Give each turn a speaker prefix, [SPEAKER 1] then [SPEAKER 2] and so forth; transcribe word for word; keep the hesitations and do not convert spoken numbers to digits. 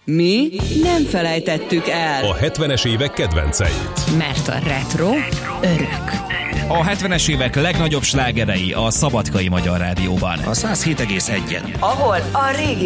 [SPEAKER 1] Mi nem felejtettük el.
[SPEAKER 2] A hetvenes évek kedvenceit.
[SPEAKER 3] Mert a retro örök.
[SPEAKER 4] A hetvenes évek legnagyobb slágerei a Szabadkai Magyar Rádióban.
[SPEAKER 5] A száz hét egész egy.
[SPEAKER 1] Ahol a régi